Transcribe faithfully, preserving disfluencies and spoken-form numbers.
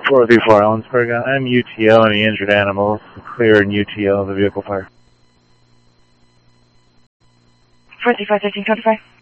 four three four Ellensburg. I'm U T O. Any injured animals? Clear in U T O of the vehicle fire. four three four, thirteen twenty-five.